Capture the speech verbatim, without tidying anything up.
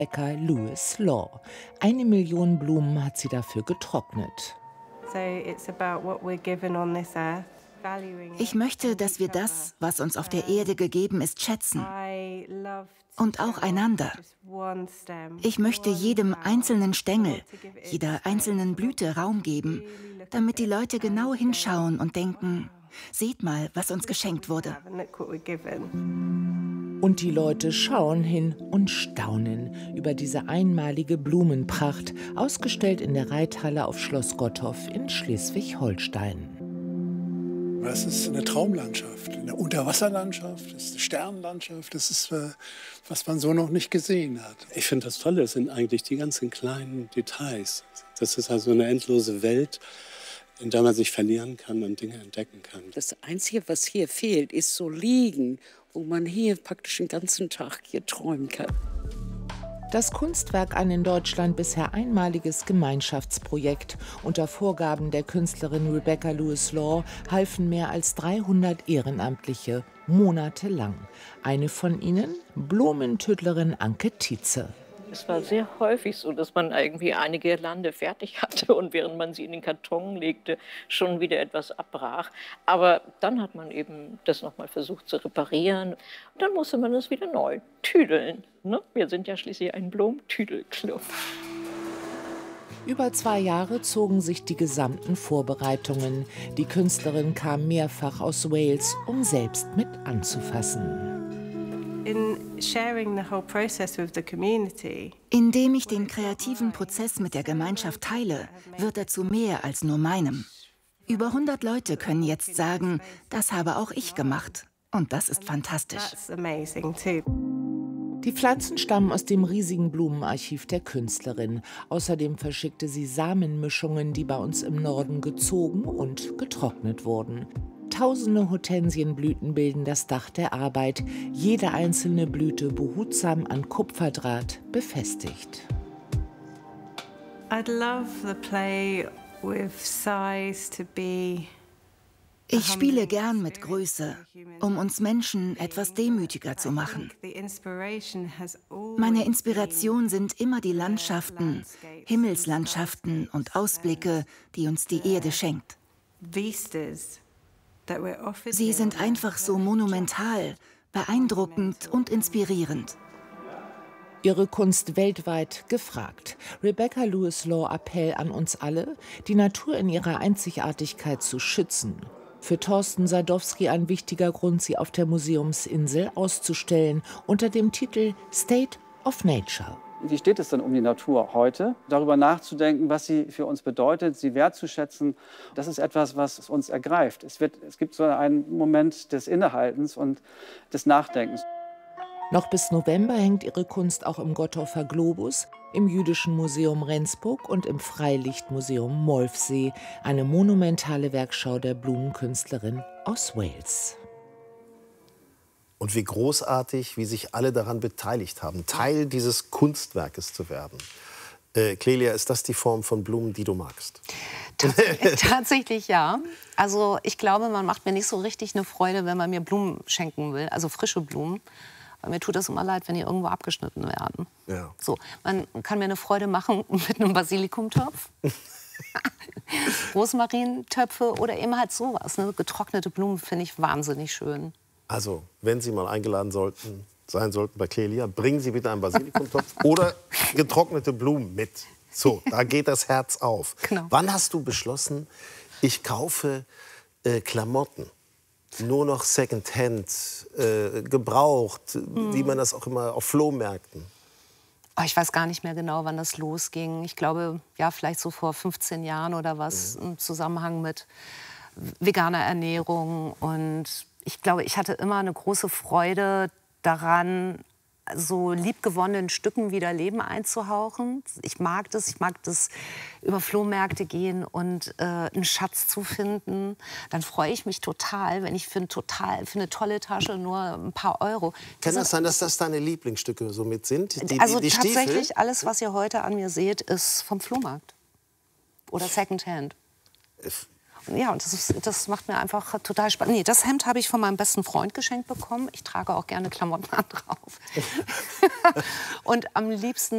Rebecca Lewis Law. Eine Million Blumen hat sie dafür getrocknet. Ich möchte, dass wir das, was uns auf der Erde gegeben ist, schätzen. Und auch einander. Ich möchte jedem einzelnen Stängel, jeder einzelnen Blüte Raum geben, damit die Leute genau hinschauen und denken, seht mal, was uns geschenkt wurde. Und die Leute schauen hin und staunen über diese einmalige Blumenpracht, ausgestellt in der Reithalle auf Schloss Gottorf in Schleswig-Holstein. Das ist eine Traumlandschaft, eine Unterwasserlandschaft, das ist eine Sternenlandschaft, das ist, was man so noch nicht gesehen hat. Ich finde, das Tolle sind eigentlich die ganzen kleinen Details. Das ist also eine endlose Welt, in der man sich verlieren kann und Dinge entdecken kann. Das Einzige, was hier fehlt, ist so liegen, wo man hier praktisch den ganzen Tag hier träumen kann. Das Kunstwerk, ein in Deutschland bisher einmaliges Gemeinschaftsprojekt. Unter Vorgaben der Künstlerin Rebecca Lewis Law halfen mehr als dreihundert Ehrenamtliche monatelang. Eine von ihnen, Blumentüdlerin Anke Tietze. Es war sehr häufig so, dass man irgendwie eine Girlande fertig hatte und während man sie in den Karton legte, schon wieder etwas abbrach. Aber dann hat man eben das nochmal versucht zu reparieren. Und dann musste man es wieder neu tüdeln. Ne? Wir sind ja schließlich ein Blumentüdelclub. Über zwei Jahre zogen sich die gesamten Vorbereitungen. Die Künstlerin kam mehrfach aus Wales, um selbst mit anzufassen. Indem ich den kreativen Prozess mit der Gemeinschaft teile, wird er zu mehr als nur meinem. Über hundert Leute können jetzt sagen, das habe auch ich gemacht. Und das ist fantastisch. Die Pflanzen stammen aus dem riesigen Blumenarchiv der Künstlerin. Außerdem verschickte sie Samenmischungen, die bei uns im Norden gezogen und getrocknet wurden. Tausende Hortensienblüten bilden das Dach der Arbeit, jede einzelne Blüte behutsam an Kupferdraht befestigt. Ich spiele gern mit Größe, um uns Menschen etwas demütiger zu machen. Meine Inspiration sind immer die Landschaften, Himmelslandschaften und Ausblicke, die uns die Erde schenkt. Sie sind einfach so monumental, beeindruckend und inspirierend. Ihre Kunst weltweit gefragt. Rebecca Lewis Law Appell an uns alle, die Natur in ihrer Einzigartigkeit zu schützen. Für Thorsten Sadowski ein wichtiger Grund, sie auf der Museumsinsel auszustellen, unter dem Titel State of Nature. Wie steht es denn um die Natur heute? Darüber nachzudenken, was sie für uns bedeutet, sie wertzuschätzen, das ist etwas, was uns ergreift. Es, wird, es gibt so einen Moment des Innehaltens und des Nachdenkens. Noch bis November hängt ihre Kunst auch im Gottorfer Globus, im Jüdischen Museum Rendsburg und im Freilichtmuseum Molfsee, eine monumentale Werkschau der Blumenkünstlerin aus Wales. Und wie großartig, wie sich alle daran beteiligt haben, Teil dieses Kunstwerkes zu werden. Äh, Clelia, ist das die Form von Blumen, die du magst? Tats tatsächlich ja. Also ich glaube, man macht mir nicht so richtig eine Freude, wenn man mir Blumen schenken will, also frische Blumen. Weil mir tut das immer leid, wenn die irgendwo abgeschnitten werden. Ja. So, man kann mir eine Freude machen mit einem Basilikumtopf, Rosmarintöpfe oder eben halt sowas. Ne? Getrocknete Blumen finde ich wahnsinnig schön. Also, wenn Sie mal eingeladen sollten, sein sollten bei Clelia, bringen Sie bitte einen Basilikumtopf oder getrocknete Blumen mit. So, da geht das Herz auf. Genau. Wann hast du beschlossen, ich kaufe äh, Klamotten? Nur noch Secondhand, äh, gebraucht, mhm. wie man das auch immer auf Flohmärkten? Oh, ich weiß gar nicht mehr genau, wann das losging. Ich glaube, ja, vielleicht so vor fünfzehn Jahren oder was, mhm. im Zusammenhang mit veganer Ernährung. Und ich glaube, ich hatte immer eine große Freude daran, so liebgewonnenen Stücken wieder Leben einzuhauchen. Ich mag das, ich mag das über Flohmärkte gehen und äh, einen Schatz zu finden. Dann freue ich mich total, wenn ich für, ein total, für eine tolle Tasche nur ein paar Euro... Kann das sein, dass das deine Lieblingsstücke so mit sind? Die, also die, die tatsächlich, Stiefel? Alles, was ihr heute an mir seht, ist vom Flohmarkt oder Secondhand. Ja, und das, ist, das macht mir einfach total Spaß. Nee, das Hemd habe ich von meinem besten Freund geschenkt bekommen. Ich trage auch gerne Klamotten an drauf. Und am liebsten